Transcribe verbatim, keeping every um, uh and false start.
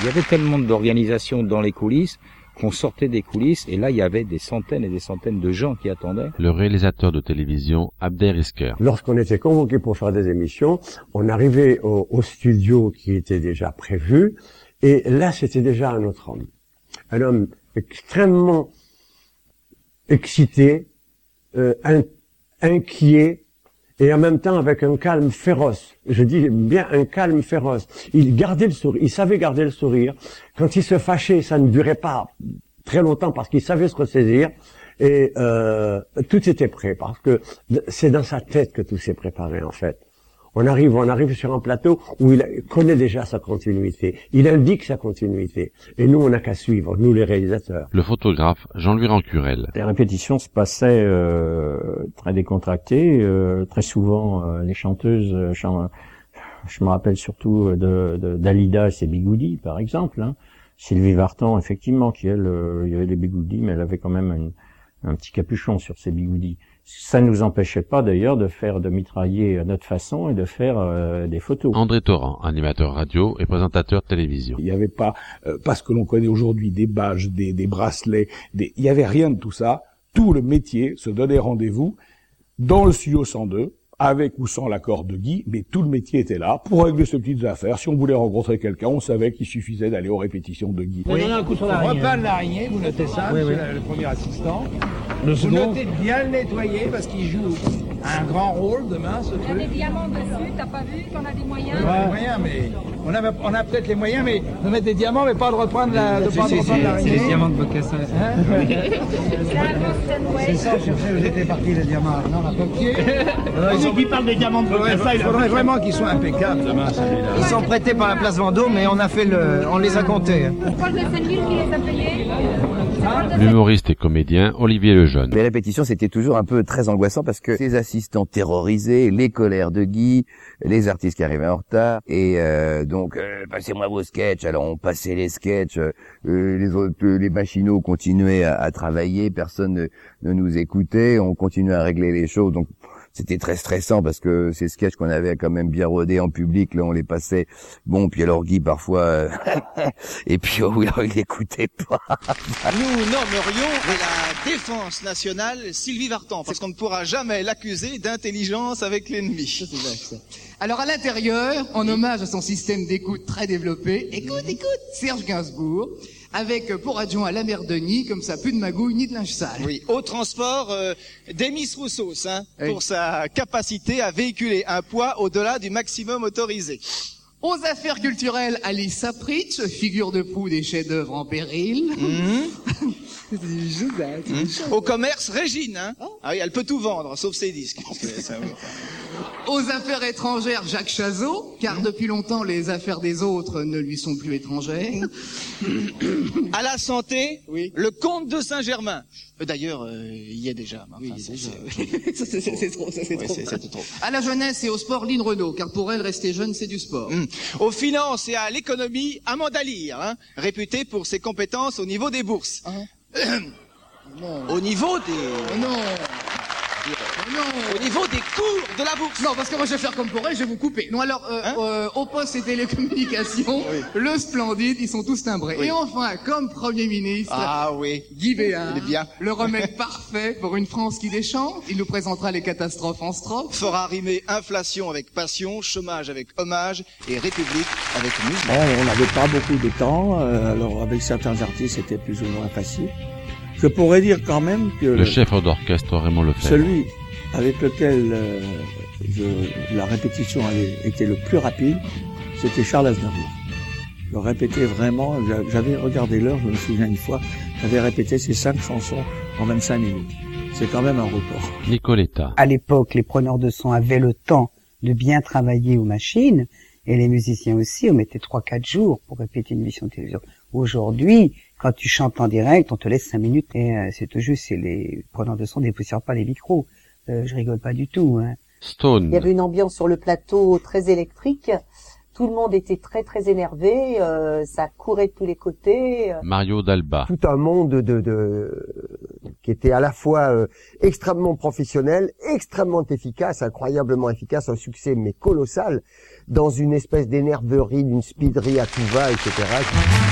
y avait tellement d'organisation dans les coulisses qu'on sortait des coulisses et là il y avait des centaines et des centaines de gens qui attendaient. Le réalisateur de télévision Abder Isker. Lorsqu'on était convoqué pour faire des émissions, on arrivait au, au studio qui était déjà prévu et là c'était déjà un autre homme. Un homme extrêmement excité, euh, in, inquiet et en même temps avec un calme féroce. Je dis bien un calme féroce. Il gardait le sourire, il savait garder le sourire. Quand il se fâchait, ça ne durait pas très longtemps parce qu'il savait se ressaisir et euh, tout était prêt parce que c'est dans sa tête que tout s'est préparé en fait. On arrive, on arrive sur un plateau où il connaît déjà sa continuité. Il indique sa continuité. Et nous, on n'a qu'à suivre, nous les réalisateurs. Le photographe Jean-Louis Rancurel. Les répétitions se passaient euh, très décontractées. Euh, très souvent, euh, les chanteuses, euh, chan... je me rappelle surtout de, de d'Alida et ses bigoudis, par exemple. Hein. Sylvie Vartan, effectivement, qui elle, euh, il y avait des bigoudis, mais elle avait quand même une, un petit capuchon sur ses bigoudis. Ça ne nous empêchait pas d'ailleurs de faire, de mitrailler à notre façon et de faire euh, des photos. André Torrent, animateur radio et présentateur télévision. Il n'y avait pas, euh, pas ce que l'on connaît aujourd'hui, des badges, des, des bracelets, des... il n'y avait rien de tout ça. Tout le métier se donnait rendez-vous dans le studio cent deux, avec ou sans l'accord de Guy, mais tout le métier était là pour régler ces petites affaires. Si on voulait rencontrer quelqu'un, on savait qu'il suffisait d'aller aux répétitions de Guy. Oui. Un coup sur l'araignée. On reparle l'araignée, vous notez ça, oui, oui. le, le premier assistant. Le vous second. notez de bien le nettoyer parce qu'il joue un grand rôle demain, ce truc. Il y a des diamants dessus, t'as pas vu qu'on a des moyens? On a des moyens, mais on a, on a peut-être les moyens, mais de mettre des diamants, mais pas de reprendre la, de prendre reprendre l'araignée. C'est les diamants de Bocassa. Hein? C'est ça, chercher où étaient partis les diamants. Non, on a papier. Ils qui parlent des diamants de Bocassa. Il faudrait vraiment qu'ils soient impeccables demain, celui-là. Ils sont prêtés par la place Vendôme, mais on a fait le, on les a comptés. C'est Paul de Saint-Gilles qui les a payés. L'humoriste et comédien Olivier Lejeune. Les répétitions, c'était toujours un peu très angoissant parce que les assistants terrorisés, les colères de Guy, les artistes qui arrivaient en retard, et euh, donc euh, passez-moi vos sketchs. Alors on passait les sketchs, euh, les autres, les machinaux continuaient à, à travailler, personne ne, ne nous écoutait, on continuait à régler les choses. Donc c'était très stressant parce que ces sketchs qu'on avait quand même bien rodés en public, là on les passait. Bon, puis alors Guy parfois, euh, et puis oh, alors, il écoutait pas. Nous nommerions la défense nationale Sylvie Vartan, parce qu'on ne pourra jamais l'accuser d'intelligence avec l'ennemi. Alors à l'intérieur, en hommage à son système d'écoute très développé, écoute, écoute, Serge Gainsbourg, avec pour adjoint la mère Denis, comme ça, plus de magouille ni de linge sale. Oui, au transport, euh, Demis Roussos, hein, oui. pour sa capacité à véhiculer un poids au-delà du maximum autorisé. Aux affaires culturelles, Alice Sapritch, figure de proue des chefs-d'œuvre en péril. Mmh. C'est du jeu, mmh. Au commerce, Régine, hein. Oh. Ah oui, elle peut tout vendre, sauf ses disques. Parce que ça... Aux affaires étrangères, Jacques Chazot, car mmh. depuis longtemps, les affaires des autres ne lui sont plus étrangères. À la santé, oui. Le comte de Saint-Germain. D'ailleurs, euh, il y est déjà. Oui, enfin, déjà. ça, c'est, c'est, c'est trop, ça, c'est oui, trop. C'est, c'est trop. À la jeunesse et au sport, Lynn Renault, car pour elle, rester jeune, c'est du sport. Mmh. Aux finances et à l'économie, Amanda Lear, hein, réputée pour ses compétences au niveau des bourses. Uh-huh. Non. Au niveau des... Oh non. Non. Au niveau des cours de la bourse. Non, parce que moi je vais faire comme pour elle, je vais vous couper. Non, alors, euh, hein euh, au poste et télécommunications, oui. Le Splendide, ils sont tous timbrés. Oui. Et enfin, comme Premier ministre, ah oui, Guy Béard, il est bien. Le remède parfait pour une France qui déchante. Il nous présentera les catastrophes en strophe. Fera rimer inflation avec passion, chômage avec hommage et république avec musique. Bon, on n'avait pas beaucoup de temps, euh, alors avec certains artistes c'était plus ou moins facile. Je pourrais dire quand même que... Le, le chef d'orchestre Raymond Lefebvre. Celui avec lequel euh, je, la répétition avait été le plus rapide, c'était Charles Aznavour. Je répétais vraiment, j'avais regardé l'heure, je me souviens une fois, j'avais répété ces cinq chansons en vingt-cinq minutes. C'est quand même un record. Nicoletta. À l'époque, les preneurs de son avaient le temps de bien travailler aux machines, et les musiciens aussi, on mettait trois quatre jours pour répéter une émission de télévision. Aujourd'hui, quand tu chantes en direct, on te laisse cinq minutes et euh, c'est tout juste, c'est les preneurs de son dépoussièrent pas les micros. Euh, je rigole pas du tout. Hein. Stone. Il y avait une ambiance sur le plateau très électrique. Tout le monde était très très énervé. Euh, ça courait de tous les côtés. Mario Dalba. Tout un monde de, de qui était à la fois euh, extrêmement professionnel, extrêmement efficace, incroyablement efficace, un succès mais colossal, dans une espèce d'énerverie, d'une speederie à tout va, et cetera